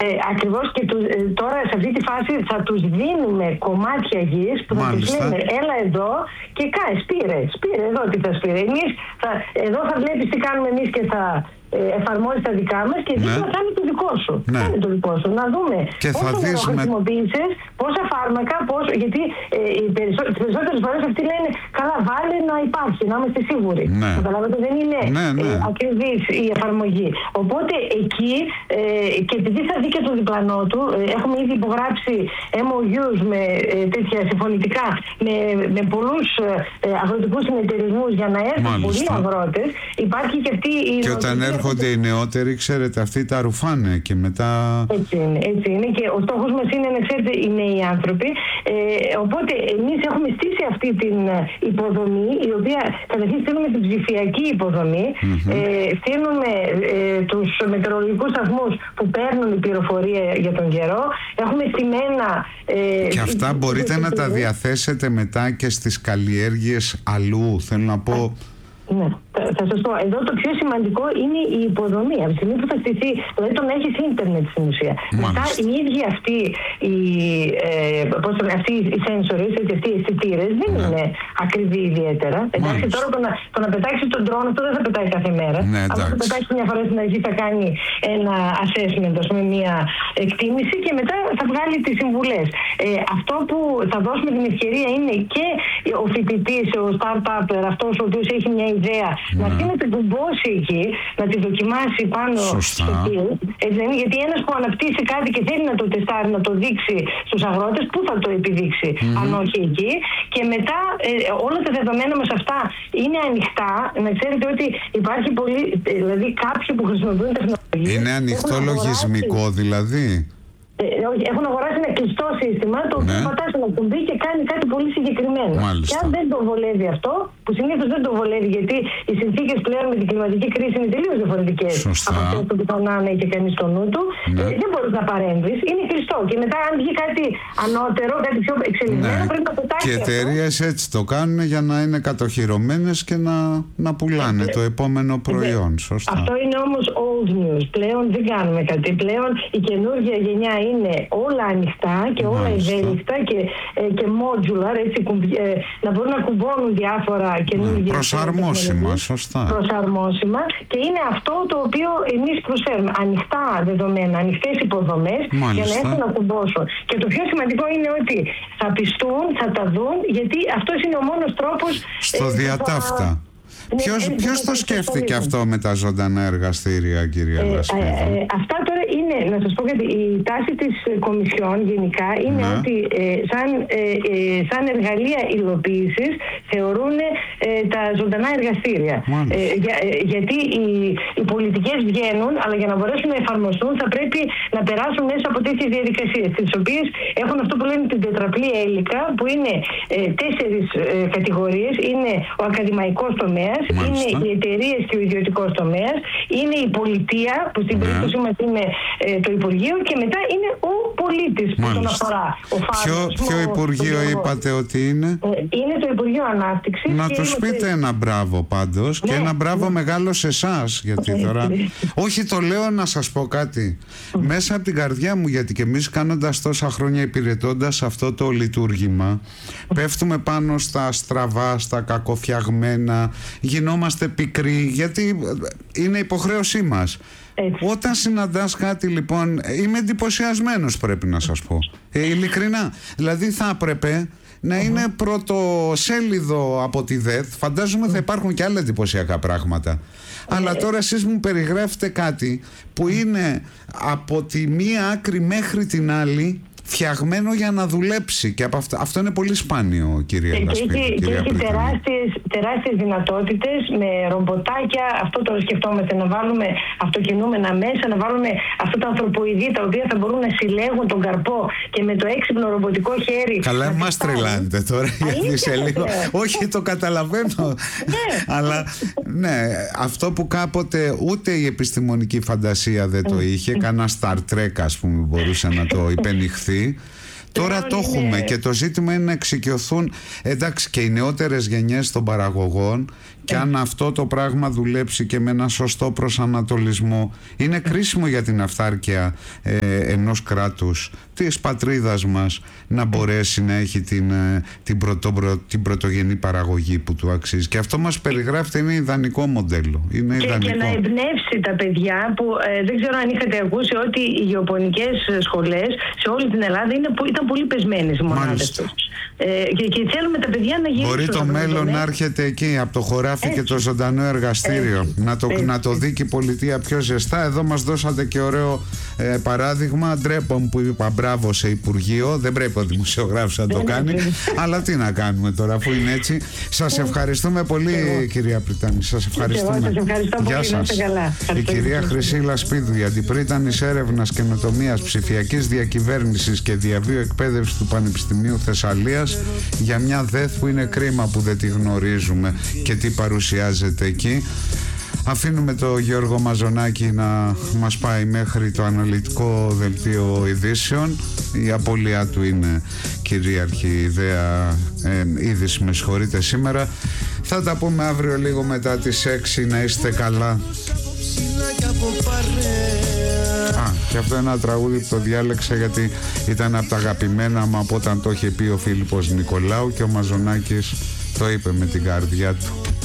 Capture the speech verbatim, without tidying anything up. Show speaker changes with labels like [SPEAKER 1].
[SPEAKER 1] Ε, ακριβώς, και του, ε, τώρα σε αυτή τη φάση θα τους δίνουμε κομμάτια γης που θα τους λέμε έλα εδώ και κάει, σπήρε, σπήρε εδώ τι θα σπήρε. Εμείς θα, εδώ θα βλέπεις τι κάνουμε εμείς και θα ε, εφαρμόζεις τα δικά μας και δίπλα ναι. θα είναι το δικό σου. Ναι. Θα είναι το δικό σου. Να δούμε πόσο το χρησιμοποίησες, πόσα φάρμακα, πόσο, γιατί ε, οι περισσό, τις περισσότερες φορές αυτοί λένε καλά βάλε να υπάρχει, να είμαστε σίγουροι. Ναι. Καταλάβατε, δεν είναι ναι, ναι. Ε, ακριβής η εφαρμογή. Οπότε εκεί ε, και επειδή θα δει και το διπλανό του, ε, έχουμε ήδη υπογράψει εμ ο γιους με ε, τέτοια συμφωνητικά με, με πολλούς ε, αγροτικούς συνεταιρισμούς για να έρθουν πολλοί αγρότες. Υπάρχει και αυτή η.
[SPEAKER 2] Και όταν έρχονται οι νεότεροι, ξέρετε, αυτοί τα ρουφάνε και μετά.
[SPEAKER 1] Έτσι είναι, έτσι είναι. Και ο στόχος μας είναι να ξέρετε οι νέοι άνθρωποι. Ε, οπότε εμείς έχουμε στήσει αυτή την υποδομή, η οποία καταρχήν στείλουμε την ψηφιακή υποδομή, mm-hmm. ε, στείλουμε ε, τους μετεωρολογικούς σταθμούς που παίρνουν η πληροφορία για τον καιρό. Έχουμε στημένα. Ε,
[SPEAKER 2] και αυτά ε, μπορείτε να τα διαθέσετε μετά και στις καλλιέργειες αλλού. Θέλω να πω.
[SPEAKER 1] Ναι, θα, θα σας πω. Εδώ το πιο σημαντικό είναι η υποδομή. Από τη στιγμή που θα στηθεί, δηλαδή το να έχεις ίντερνετ στην ουσία. Μετά οι ίδιοι αυτοί οι, ε, πώς το, αυτοί οι sensors, αυτοί οι αισθητήρες δεν ναι. είναι ακριβοί ιδιαίτερα. Εντάξει, τώρα το να, το να πετάξεις τον drone, αυτό δεν θα πετάει κάθε μέρα. Ναι, αν θα πετάξεις μια φορά στην αρχή θα κάνει ένα assessment, ας πούμε, μια εκτίμηση και μετά θα βγάλει τις συμβουλές. Ε, αυτό που θα δώσουμε την ευκαιρία είναι και ο φοιτητής, ο startup, αυτός ο οποίος έχει μια ιδέα, mm. να την κουμπώσει εκεί, να τη δοκιμάσει πάνω
[SPEAKER 2] Σωστά.
[SPEAKER 1] στο φύλλο. Γιατί ένας που αναπτύσσει κάτι και θέλει να το τεστάρει, να το δείξει στους αγρότες, πού θα το επιδείξει, mm. αν όχι εκεί. Και μετά ε, όλα τα δεδομένα μας αυτά είναι ανοιχτά. Να ξέρετε ότι υπάρχει πολύ, δηλαδή κάποιοι που χρησιμοποιούν τεχνολογία.
[SPEAKER 2] Είναι ανοιχτό λογισμικό δηλαδή.
[SPEAKER 1] Ε, έχουν αγοράσει ένα κλειστό σύστημα το οποίο ναι. πατάς ένα κουμπί και κάνει κάτι πολύ συγκεκριμένο.
[SPEAKER 2] Μάλιστα.
[SPEAKER 1] Και αν δεν το βολεύει αυτό, που συνήθως δεν το βολεύει γιατί οι συνθήκες πλέον με την κλιματική κρίση είναι τελείως διαφορετικές από αυτές που θα να έχει κανείς στο νου του, ναι. ε, δεν μπορείς να παρέμβεις, είναι κλειστό. Και μετά, αν βγει κάτι ανώτερο, κάτι πιο εξελιγμένο, ναι. πρέπει να πετάξει.
[SPEAKER 2] Και εταιρείες έτσι το κάνουν για να είναι κατοχυρωμένες και να, να πουλάνε ε, το επόμενο προϊόν. Ε, Σωστά.
[SPEAKER 1] Αυτό είναι όμως old news. Πλέον δεν κάνουμε κάτι. Πλέον η καινούργια γενιά είναι όλα ανοιχτά και όλα ευέλικτα και, ε, και modular, έτσι, ε, να μπορούν να κουμπώνουν διάφορα καινούργια.
[SPEAKER 2] Προσαρμόσιμα, σωστά.
[SPEAKER 1] Προσαρμόσιμα, και είναι αυτό το οποίο εμείς προσφέρουμε. Ανοιχτά δεδομένα, ανοιχτές υποδομές για να έχουν να κουμπώσουν. Και το πιο σημαντικό είναι ότι θα πιστούν, θα τα δουν, γιατί αυτός είναι ο μόνος τρόπος.
[SPEAKER 2] Στο ε, διατάφτα. Θα... Ποιος, ναι, ποιος το σκέφτηκε αυτό με τα ζωντανά εργαστήρια, κυρία Δασπίδου?
[SPEAKER 1] Ε, ε, ε, αυτά τώρα είναι, να σας πω γιατί η τάση της Κομισιόν γενικά είναι ναι. ότι ε, σαν, ε, ε, σαν εργαλεία υλοποίησης θεωρούν ε, τα ζωντανά εργαστήρια. Ε, για, ε, γιατί οι, οι πολιτικές βγαίνουν, αλλά για να μπορέσουν να εφαρμοστούν θα πρέπει να περάσουν μέσα από τέτοιες διαδικασίες, τις οποίες έχουν αυτό που λένε την τετραπλή έλικα, που είναι ε, τέσσερις ε, κατηγορίες. Είναι ο ακαδημαϊκός τομέας, είναι οι εταιρείες και ο ιδιωτικός τομέας, είναι η πολιτεία, που στην ναι. περίπτωση μας είναι ε, το Υπουργείο, και μετά είναι ο πολίτης που τον αφορά. Ο
[SPEAKER 2] ποιο, ποιο Υπουργείο είπατε ότι είναι?
[SPEAKER 1] Ε, είναι το Υπουργείο Ανάπτυξης.
[SPEAKER 2] Να τους πείτε το... ένα μπράβο πάντως, ναι, και ένα μπράβο ναι. μεγάλο σε εσάς, γιατί ναι. τώρα... Όχι, το λέω να σας πω κάτι. Μέσα από την καρδιά μου, γιατί και εμείς κάνοντας τόσα χρόνια, υπηρετώντας αυτό το λειτουργήμα, πέφτουμε πάνω στα στραβά, στα κακοφτιαγμένα, γινόμαστε πικροί, γιατί είναι υποχρέωσή μας. Έτσι. Όταν συναντάς κάτι, λοιπόν, είμαι εντυπωσιασμένος, πρέπει να σας πω, ε, ειλικρινά. Δηλαδή θα έπρεπε να uh-huh. είναι πρωτοσέλιδο από τη ΔΕΘ. Φαντάζομαι θα υπάρχουν και άλλα εντυπωσιακά πράγματα. Uh-huh. Αλλά τώρα εσείς μου περιγράφετε κάτι που είναι από τη μία άκρη μέχρι την άλλη φτιαγμένο για να δουλέψει, και από αυτό, αυτό είναι πολύ σπάνιο, κυρία Δασπίδου.
[SPEAKER 1] Και, και έχει τεράστιες, τεράστιες δυνατότητες με ρομποτάκια. Αυτό το σκεφτόμαστε, να βάλουμε αυτοκινούμενα μέσα, να βάλουμε αυτά τα ανθρωποειδή τα οποία θα μπορούν να συλλέγουν τον καρπό και με το έξυπνο ρομποτικό χέρι.
[SPEAKER 2] Καλά, μας τρελάνετε τώρα, γιατί σε λίγο. Όχι, το καταλαβαίνω. Αλλά ναι, αυτό που κάποτε ούτε η επιστημονική φαντασία δεν το είχε, κανένα Star Trek, ας πούμε, μπορούσε να το υπενηχθεί. Τώρα το έχουμε, και το ζήτημα είναι να εξοικειωθούν, εντάξει, και οι νεότερες γενιές των παραγωγών Και αν αυτό το πράγμα δουλέψει και με ένα σωστό προσανατολισμό, είναι κρίσιμο για την αυτάρκεια ε, ενός κράτους της πατρίδας μας να μπορέσει να έχει την, ε, την, πρωτο, την πρωτογενή παραγωγή που του αξίζει. Και αυτό μας περιγράφεται, είναι ιδανικό μοντέλο. Είναι
[SPEAKER 1] και,
[SPEAKER 2] ιδανικό.
[SPEAKER 1] Και να εμπνεύσει τα παιδιά που ε, δεν ξέρω αν είχατε ακούσει ότι οι γεωπονικές σχολές σε όλη την Ελλάδα είναι, ήταν πολύ πεσμένες οι μονάδες τους. Ε, και, και θέλουμε τα παιδιά να γίνουν.
[SPEAKER 2] Μπορεί το μέλλον να έρχεται εκεί από το χωράφι έτσι. Και το ζωντανό εργαστήριο. Έτσι. Να, το, να το δει και η πολιτεία πιο ζεστά. Εδώ μας δώσατε και ωραίο ε, παράδειγμα. Ντρέπομαι που είπα μπράβο σε Υπουργείο. Δεν πρέπει ο δημοσιογράφος να το κάνει. Αλλά τι να κάνουμε τώρα, αφού είναι έτσι. Σας ευχαριστούμε πολύ, κυρία Πριτάνη. Σας ευχαριστούμε.
[SPEAKER 1] Σας ευχαριστώ πολύ.
[SPEAKER 2] Γεια σας. Η κυρία Χρυσίλα Σπίδου, η Αντιπρίτανης Έρευνας, Καινοτομίας, Ψηφιακής Διακυβέρνησης και Διαβίου Εκπαίδευσης του Πανεπιστημίου Θεσσαλίας, για μια ΔΕΘ που είναι κρίμα που δεν τη γνωρίζουμε και τι παρουσιάζεται εκεί. Αφήνουμε το Γιώργο Μαζονάκη να μας πάει μέχρι το αναλυτικό δελτίο ειδήσεων. Η απώλειά του είναι κυρίαρχη ιδέα ε, είδηση, με συγχωρείτε σήμερα. Θα τα πούμε αύριο λίγο μετά τις έξι. Να είστε καλά. Α, και αυτό είναι ένα τραγούδι που το διάλεξα γιατί ήταν από τα αγαπημένα μου από όταν το είχε πει ο Φίλιππος Νικολάου και ο Μαζονάκης το είπε με την καρδιά του.